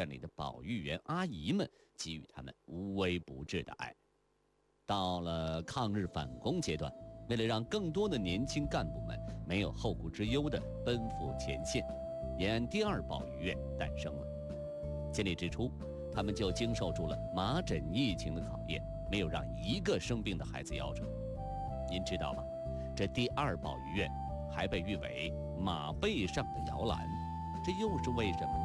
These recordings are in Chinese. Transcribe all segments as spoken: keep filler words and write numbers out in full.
院里的保育员阿姨们给予他们无微不至的爱。到了抗日反攻阶段，为了让更多的年轻干部们没有后顾之忧地奔赴前线，延安第二保育院诞生了。建立之初，他们就经受住了麻疹疫情的考验，没有让一个生病的孩子夭折。您知道吗？这第二保育院还被誉为马背上的摇篮，这又是为什么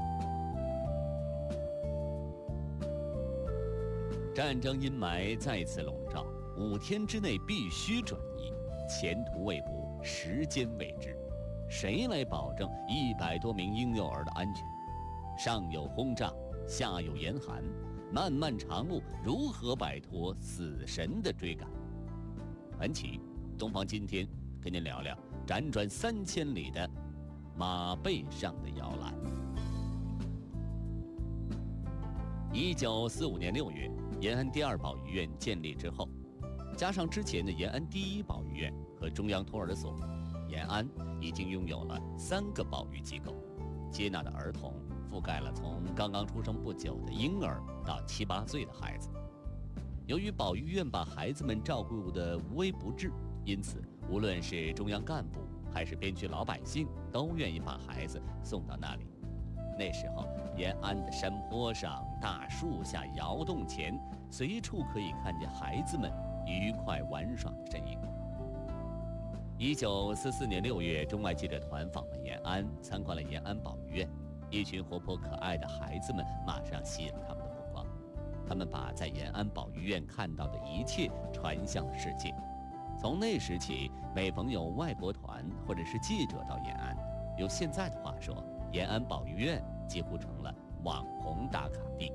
呢？战争阴霾再次笼罩，五天之内必须转移，前途未卜，时间未知，谁来保证一百多名婴幼儿的安全？上有轰炸，下有严寒，漫漫长路如何摆脱死神的追赶？传奇东方今天跟您聊聊辗转三千里的马背上的摇篮。一九四五年六月，延安第二保育院建立之后，加上之前的延安第一保育院和中央托儿所，延安已经拥有了三个保育机构，接纳的儿童覆盖了从刚刚出生不久的婴儿到七八岁的孩子。由于保育院把孩子们照顾得无微不至，因此无论是中央干部还是边区老百姓都愿意把孩子送到那里。那时候，延安的山坡上、大树下、窑洞前，随处可以看见孩子们愉快玩耍的身影。一九四四年六月，中外记者团访问延安，参观了延安保育院。一群活泼可爱的孩子们马上吸引了他们的目光，他们把在延安保育院看到的一切传向了世界。从那时起，每逢有外国团或者是记者到延安，用现在的话说，延安保育院几乎成了网红打卡地。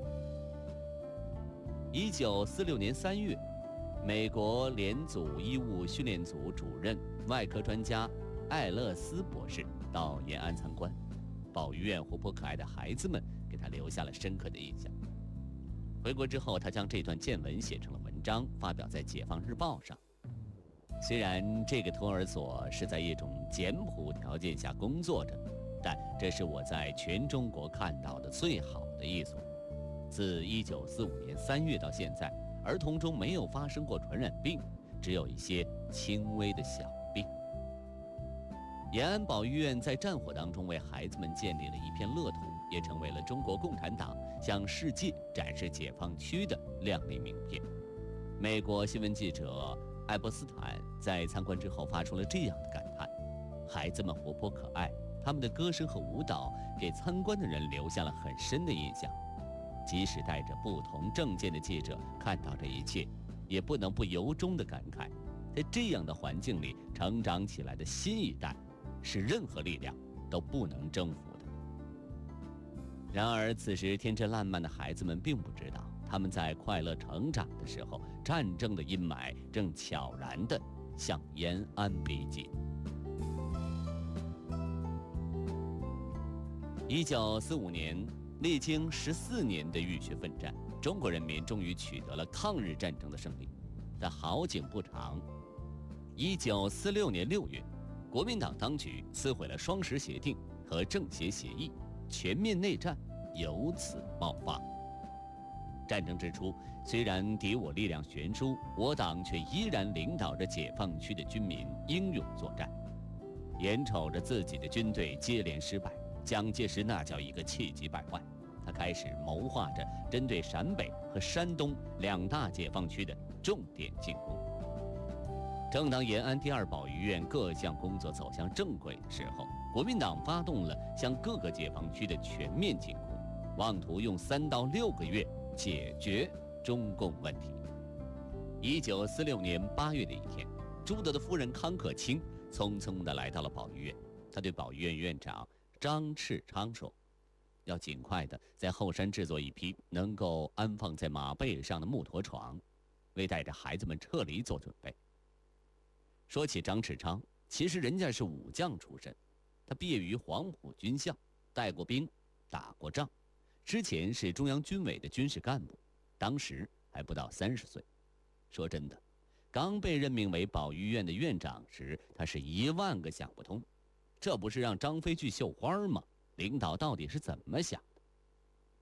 一九四六年三月，美国联组医务训练组主任外科专家艾勒斯博士到延安参观，保育院活泼可爱的孩子们给他留下了深刻的印象。回国之后，他将这段见闻写成了文章，发表在《解放日报》上。虽然这个托儿所是在一种简朴条件下工作着，但这是我在全中国看到的最好的一所。自一九四五年三月到现在，儿童中没有发生过传染病，只有一些轻微的小病。延安保育院在战火当中为孩子们建立了一片乐土，也成为了中国共产党向世界展示解放区的亮丽名片。美国新闻记者艾伯斯坦在参观之后发出了这样的感叹：孩子们活泼可爱，他们的歌声和舞蹈给参观的人留下了很深的印象。即使带着不同政见的记者看到这一切，也不能不由衷的感慨，在这样的环境里成长起来的新一代，是任何力量都不能征服的。然而，此时天真烂漫的孩子们并不知道，他们在快乐成长的时候，战争的阴霾正悄然地向延安逼近。一九四五年，历经十四年的浴血奋战，中国人民终于取得了抗日战争的胜利。但好景不长，一九四六年六月，国民党当局撕毁了双十协定和政协协议，全面内战由此爆发。战争之初，虽然敌我力量悬殊，我党却依然领导着解放区的军民英勇作战。眼瞅着自己的军队接连失败，蒋介石那叫一个气急败坏，他开始谋划着针对陕北和山东两大解放区的重点进攻。正当延安第二保育院各项工作走向正轨的时候，国民党发动了向各个解放区的全面进攻，妄图用三到六个月解决中共问题。一九四六年八月的一天，朱德的夫人康可卿匆匆地来到了保育院，他对保育院院长张赤昌说，要尽快的在后山制作一批能够安放在马背上的木头床，为带着孩子们撤离做准备。说起张赤昌，其实人家是武将出身，他毕业于黄埔军校，带过兵，打过仗，之前是中央军委的军事干部，当时还不到三十岁。说真的，刚被任命为保育院的院长时，他是一万个想不通，这不是让张飞去绣花吗？领导到底是怎么想的？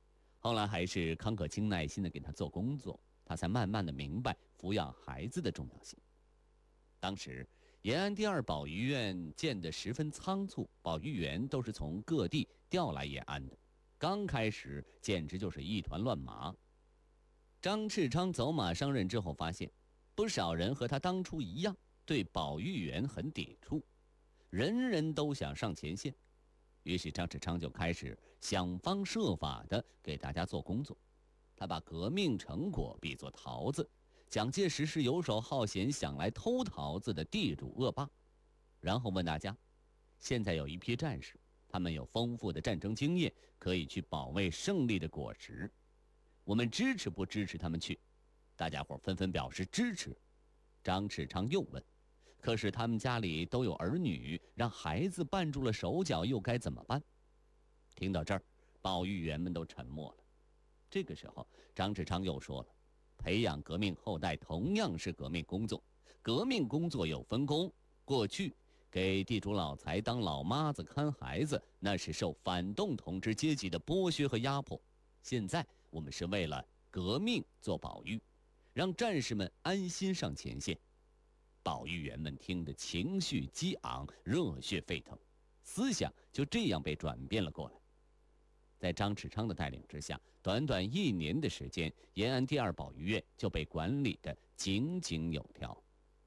后来还是康可清耐心地给他做工作，他才慢慢地明白抚养孩子的重要性。当时延安第二保育院建得十分仓促，保育员都是从各地调来延安的，刚开始简直就是一团乱麻。张赤昌走马上任之后发现，不少人和他当初一样，对保育员很抵触，人人都想上前线。于是张赤昌就开始想方设法地给大家做工作。他把革命成果比作桃子，蒋介石是游手好闲想来偷桃子的地主恶霸。然后问大家，现在有一批战士，他们有丰富的战争经验，可以去保卫胜利的果实，我们支持不支持他们去？大家伙纷纷表示支持。张赤昌又问，可是他们家里都有儿女，让孩子绊住了手脚，又该怎么办？听到这儿，保育员们都沉默了。这个时候，张赤昌又说了，培养革命后代同样是革命工作，革命工作有分工。过去给地主老财当老妈子看孩子，那是受反动统治阶级的剥削和压迫。现在我们是为了革命做保育，让战士们安心上前线。保育员们听得情绪激昂，热血沸腾，思想就这样被转变了过来。在张赤昌的带领之下，短短一年的时间，延安第二保育院就被管理得井井有条。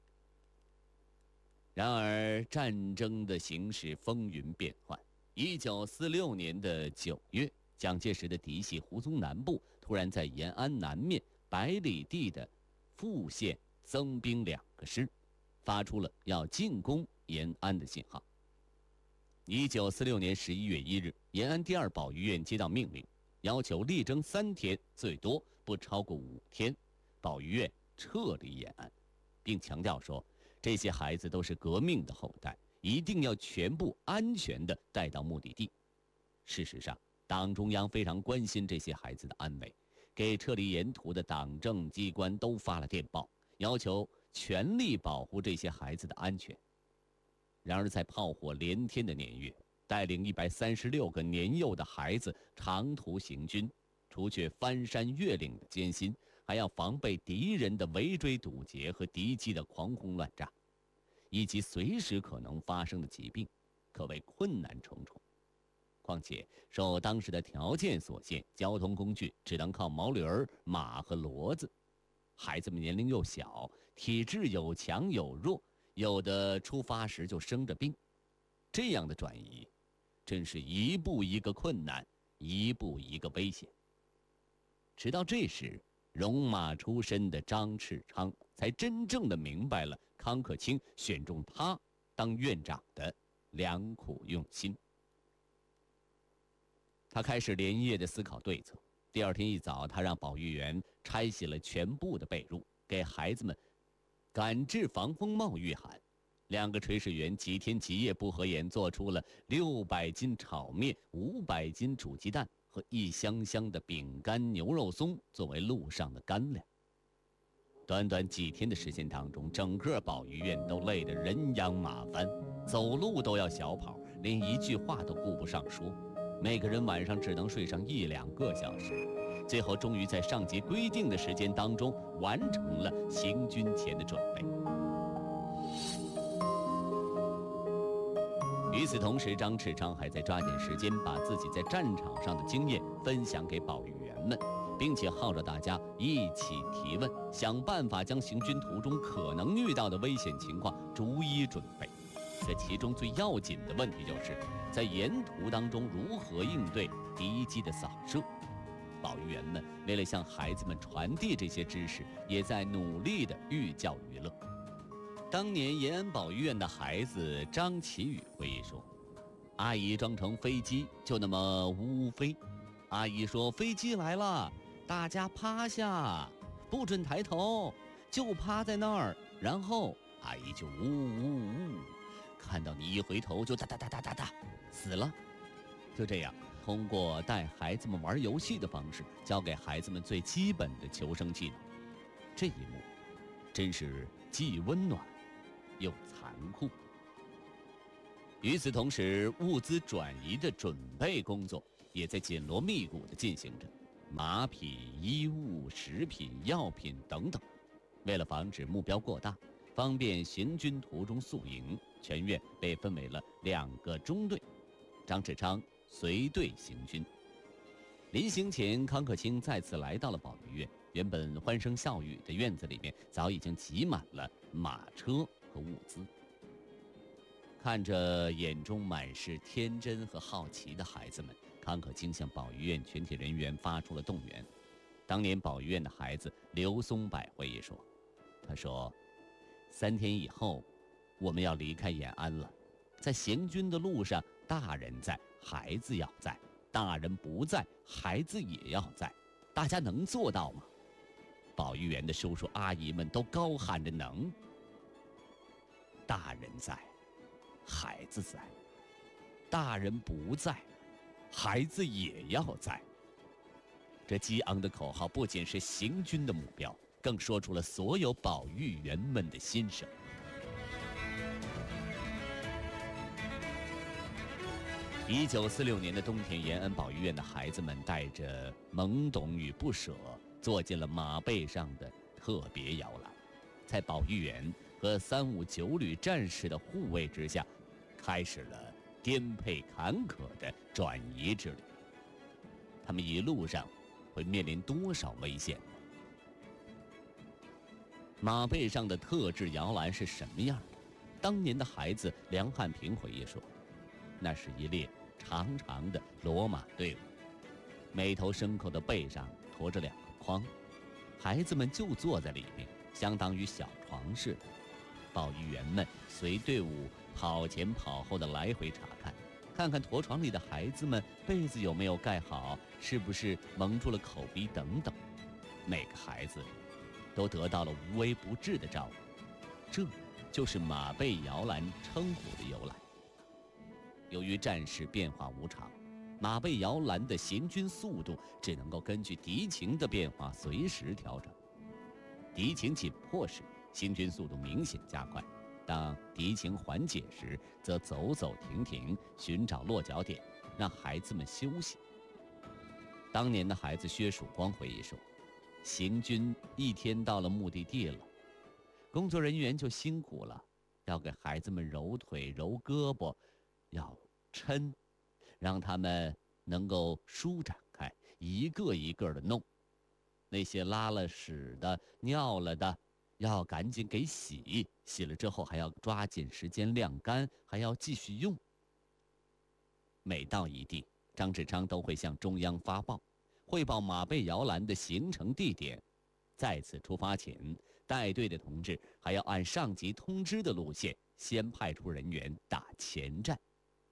然而战争的形势风云变幻，一九四六年的九月，蒋介石的嫡系胡宗南部突然在延安南面百里地的富县增兵两个师，发出了要进攻延安的信号。一九四六年十一月一日，延安第二保育院接到命令，要求力争三天，最多不超过五天，保育院撤离延安，并强调说，这些孩子都是革命的后代，一定要全部安全地带到目的地。事实上，党中央非常关心这些孩子的安危，给撤离沿途的党政机关都发了电报，要求全力保护这些孩子的安全。然而在炮火连天的年月，带领一百三十六个年幼的孩子长途行军，除却翻山越岭的艰辛，还要防备敌人的围追堵截和敌机的狂轰乱炸，以及随时可能发生的疾病，可谓困难重重。况且受当时的条件所限，交通工具只能靠毛驴儿、马和骡子，孩子们年龄又小，体质有强有弱，有的出发时就生着病，这样的转移真是一步一个困难，一步一个危险。直到这时，戎马出身的张赤昌才真正的明白了康可清选中他当院长的良苦用心。他开始连夜的思考对策。第二天一早，他让保育员拆洗了全部的被褥，给孩子们赶制防风帽御寒。两个炊事员几天几夜不合眼，做出了六百斤炒面、五百斤煮鸡蛋和一箱箱的饼干、牛肉松作为路上的干粮。短短几天的时间当中，整个保育院都累得人仰马翻，走路都要小跑，连一句话都顾不上说。每个人晚上只能睡上一两个小时，最后终于在上级规定的时间当中完成了行军前的准备。与此同时，张赤昌还在抓紧时间把自己在战场上的经验分享给保育员们，并且号召大家一起提问，想办法将行军途中可能遇到的危险情况逐一准备。这其中最要紧的问题就是在沿途当中如何应对敌机的扫射。保育员们为了向孩子们传递这些知识，也在努力的寓教于乐。当年延安保育院的孩子张启宇回忆说，阿姨装成飞机就那么呜呜飞，阿姨说飞机来了，大家趴下，不准抬头，就趴在那儿，然后阿姨就呜呜呜，看到你一回头就哒哒哒哒哒哒，死了。就这样，通过带孩子们玩游戏的方式，教给孩子们最基本的求生技能。这一幕真是既温暖又残酷。与此同时，物资转移的准备工作也在紧锣密鼓地进行着。 马匹、衣物、食品、药品等等。为了防止目标过大，方便行军途中宿营，全院被分为了两个中队。张志昌随队行军。临行前，康克清再次来到了保育院。原本欢声笑语的院子里面，早已经挤满了马车和物资。看着眼中满是天真和好奇的孩子们，康克清向保育院全体人员发出了动员。当年保育院的孩子刘松柏回忆说：“他说，三天以后，我们要离开延安了。在行军的路上，大人在，孩子要在；大人不在，孩子也要在。大家能做到吗？”保育员的叔叔阿姨们都高喊着能。大人在，孩子在；大人不在，孩子也要在。这激昂的口号不仅是行军的目标，更说出了所有保育员们的心声。一九四六年的冬天，延安保育院的孩子们带着懵懂与不舍，坐进了马背上的特别摇篮，在保育员和三五九旅战士的护卫之下，开始了颠沛坎坷的转移之旅。他们一路上会面临多少危险呢？马背上的特制摇篮是什么样的？当年的孩子梁汉平回忆说，那是一列长长的骡马队伍，每头牲口的背上驮着两个筐，孩子们就坐在里面，相当于小床似的。保育员们随队伍跑前跑后的来回查看，看看驮床里的孩子们被子有没有盖好，是不是蒙住了口鼻等等。每个孩子都得到了无微不至的照顾，这就是马背摇篮称呼的由来。由于战事变化无常，马背摇篮的行军速度只能够根据敌情的变化随时调整。敌情紧迫时，行军速度明显加快；当敌情缓解时，则走走停停，寻找落脚点，让孩子们休息。当年的孩子薛曙光回忆说，行军一天到了目的地了，工作人员就辛苦了，要给孩子们揉腿、揉胳膊，要抻，让他们能够舒展开，一个一个的弄。那些拉了屎的、尿了的，要赶紧给洗，洗了之后还要抓紧时间晾干，还要继续用。每到一地，张志昌都会向中央发报，汇报马背摇篮的行程地点。在此出发前，带队的同志还要按上级通知的路线，先派出人员打前站。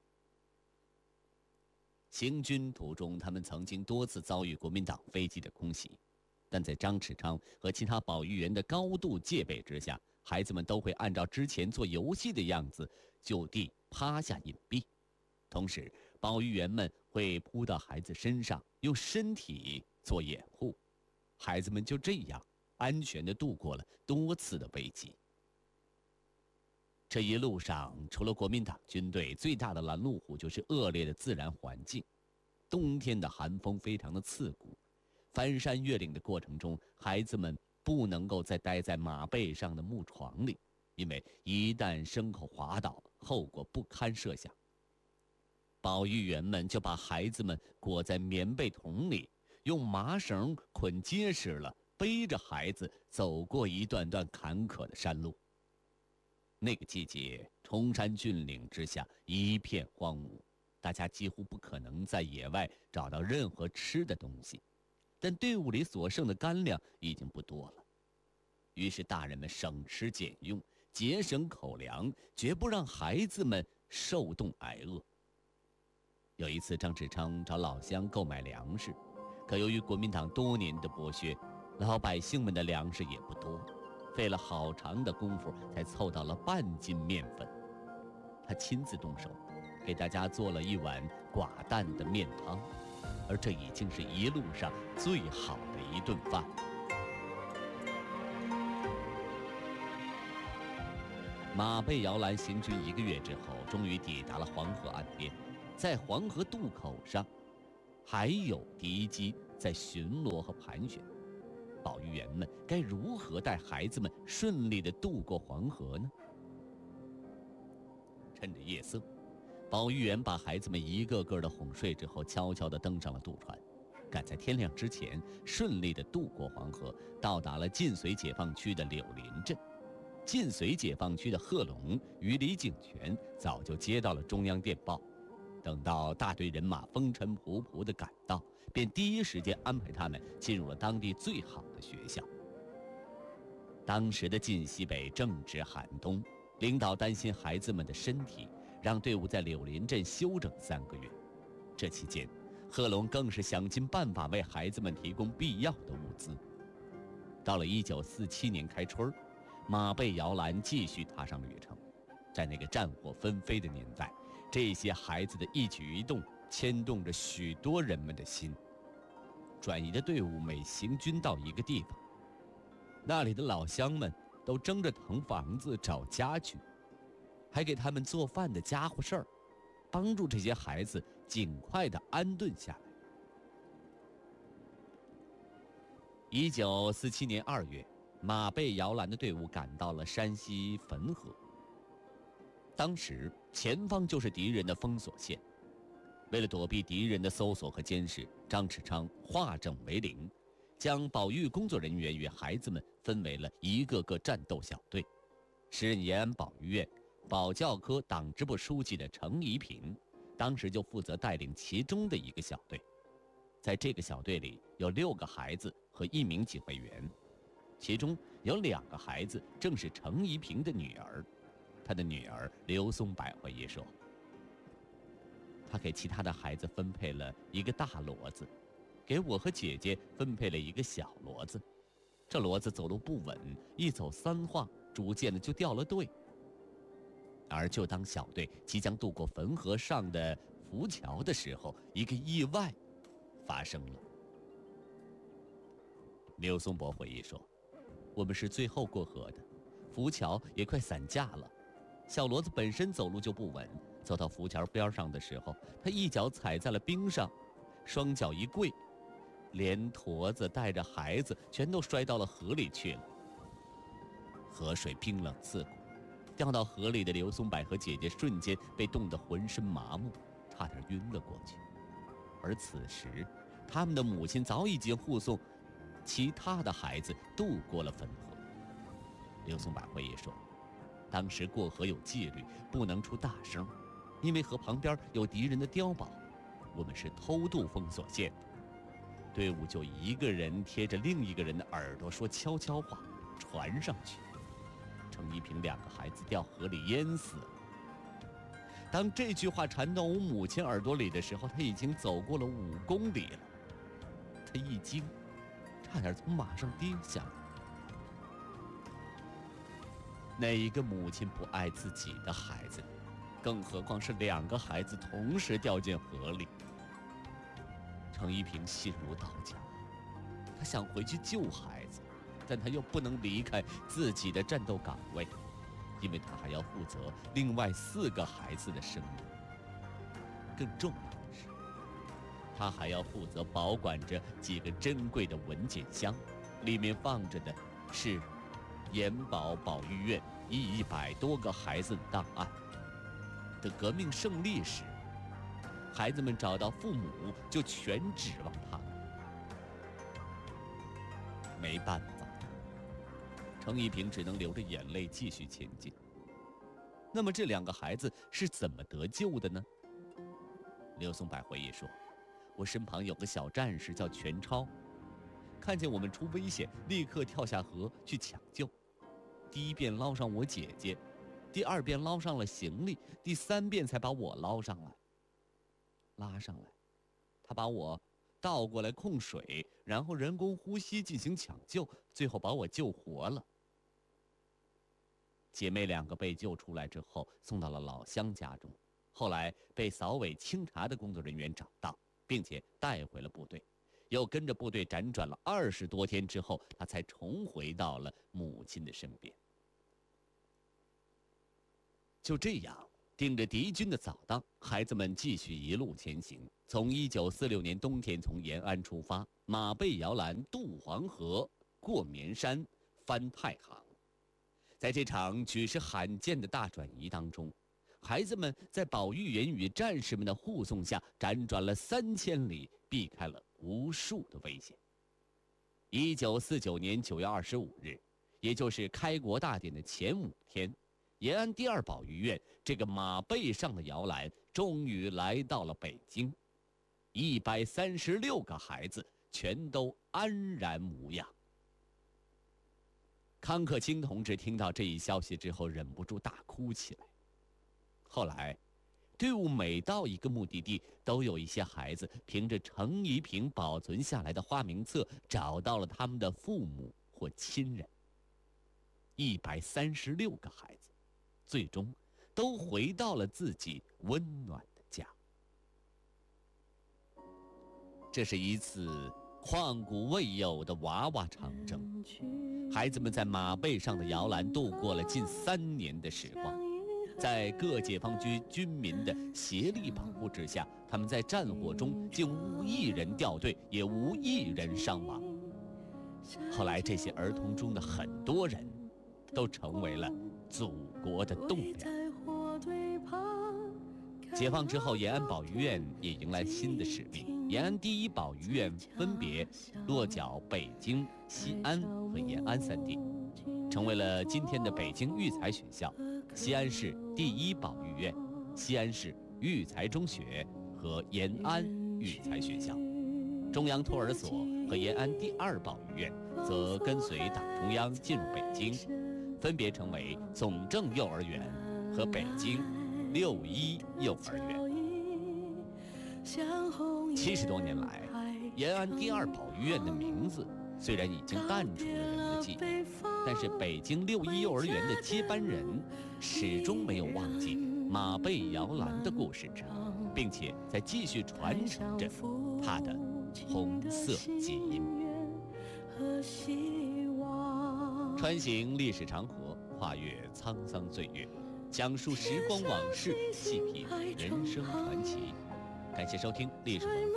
行军途中，他们曾经多次遭遇国民党飞机的空袭，但在张志昌和其他保育员的高度戒备之下，孩子们都会按照之前做游戏的样子就地趴下隐蔽。同时，保育员们会扑到孩子身上，用身体做掩护，孩子们就这样安全地度过了多次的危机。这一路上，除了国民党军队，最大的拦路虎就是恶劣的自然环境。冬天的寒风非常的刺骨，翻山越岭的过程中，孩子们不能够再待在马背上的木床里，因为一旦牲口滑倒，后果不堪设想。保育员们就把孩子们裹在棉被桶里，用麻绳捆结实了，背着孩子走过一段段坎坷的山路。那个季节，崇山峻岭之下一片荒芜，大家几乎不可能在野外找到任何吃的东西，但队伍里所剩的干粮已经不多了。于是大人们省吃俭用，节省口粮，绝不让孩子们受冻挨饿。有一次，张志昌找老乡购买粮食，可由于国民党多年的剥削，老百姓们的粮食也不多，费了好长的功夫才凑到了半斤面粉。他亲自动手，给大家做了一碗寡淡的面汤，而这已经是一路上最好的一顿饭。马背摇篮行军一个月之后，终于抵达了黄河岸边。在黄河渡口上，还有敌机在巡逻和盘旋。保育员们该如何带孩子们顺利地渡过黄河呢？趁着夜色，保育员把孩子们一个个的哄睡之后，悄悄地登上了渡船，赶在天亮之前顺利地渡过黄河，到达了晋绥解放区的柳林镇。晋绥解放区的贺龙与李景全早就接到了中央电报，等到大队人马风尘仆仆地赶到，便第一时间安排他们进入了当地最好的学校。当时的晋西北正值寒冬，领导担心孩子们的身体，让队伍在柳林镇休整三个月。这期间，贺龙更是想尽办法为孩子们提供必要的物资。到了一九四七年开春，马背摇篮继续踏上旅程。在那个战火纷飞的年代，这些孩子的一举一动牵动着许多人们的心。转移的队伍每行军到一个地方，那里的老乡们都争着腾房子找家具，还给他们做饭的家伙事儿，帮助这些孩子尽快地安顿下来。一九四七年二月，马背摇篮的队伍赶到了山西汾河。当时前方就是敌人的封锁线，为了躲避敌人的搜索和监视，张世昌化整为零，将保育工作人员与孩子们分为了一个个战斗小队。时任延安保育院保教科党支部书记的程一平，当时就负责带领其中的一个小队。在这个小队里有六个孩子和一名警卫员，其中有两个孩子正是程一平的女儿。他的女儿刘松柏回忆说，他给其他的孩子分配了一个大骡子，给我和姐姐分配了一个小骡子。这骡子走路不稳，一走三晃，逐渐的就掉了队。而就当小队即将渡过汾河上的浮桥的时候，一个意外发生了。刘松柏回忆说，我们是最后过河的，浮桥也快散架了。小骡子本身走路就不稳，走到浮桥边上的时候，他一脚踩在了冰上，双脚一跪，连驼子带着孩子全都摔到了河里去了。河水冰冷刺骨，掉到河里的刘松柏和姐姐瞬间被冻得浑身麻木，差点晕了过去。而此时，他们的母亲早已经护送其他的孩子渡过了汾河。刘松柏回忆说，当时过河有纪律，不能出大声，因为河旁边有敌人的碉堡，我们是偷渡封锁线。队伍就一个人贴着另一个人的耳朵说悄悄话，传上去。程一平两个孩子掉河里淹死了。当这句话传到我母亲耳朵里的时候，他已经走过了五公里了。他一惊，差点从马上跌下来。哪一个母亲不爱自己的孩子，更何况是两个孩子同时掉进河里。程一平心如刀绞，他想回去救孩子，但他又不能离开自己的战斗岗位，因为他还要负责另外四个孩子的生命。更重要的是，他还要负责保管着几个珍贵的文件箱，里面放着的是延保保育院一百多个孩子的档案。等革命胜利时，孩子们找到父母就全指望他们。没办法，程一平只能流着眼泪继续前进。那么这两个孩子是怎么得救的呢？刘松柏回忆说，我身旁有个小战士叫全超，看见我们出危险，立刻跳下河去抢救。第一遍捞上我姐姐，第二遍捞上了行李，第三遍才把我捞上来。拉上来，他把我倒过来控水，然后人工呼吸进行抢救，最后把我救活了。姐妹两个被救出来之后，送到了老乡家中，后来被扫尾清查的工作人员找到，并且带回了部队，又跟着部队辗转了二十多天之后，他才重回到了母亲的身边。就这样，盯着敌军的扫荡，孩子们继续一路前行， 从一九四六年冬天从延安出发，马背摇篮渡黄河，过绵山，翻太行。在这场举世罕见的大转移当中，孩子们在保育员与战士们的护送下，辗转了三千里，避开了无数的危险。一九四九年九月二十五日，也就是开国大典的前五天，延安第二保育院这个马背上的摇篮终于来到了北京，一百三十六个孩子全都安然无恙。康克清同志听到这一消息之后，忍不住大哭起来。后来，队伍每到一个目的地，都有一些孩子凭着程一平保存下来的花名册，找到了他们的父母或亲人。一百三十六个孩子，最终都回到了自己温暖的家。这是一次旷古未有的娃娃长征，孩子们在马背上的摇篮度过了近三年的时光。在各解放军军民的协力保护之下，他们在战火中竟无一人掉队，也无一人伤亡。后来，这些儿童中的很多人都成为了祖国的栋梁。解放之后，延安保育院也迎来新的使命。延安第一保育院分别落脚北京、西安和延安三地，成为了今天的北京育才学校、西安市第一保育院、西安市育才中学和延安育才学校。中央托儿所和延安第二保育院则跟随党中央进入北京，分别成为总政幼儿园和北京六一幼儿园。七十多年来，延安第二保育院的名字虽然已经淡出了人们的记忆，但是北京六一幼儿园的接班人始终没有忘记马背摇篮的故事，并且在继续传承着它的红色基因。穿行历史长河，跨越沧桑岁月，讲述时光往事，细品人生传奇。感谢收听历史文化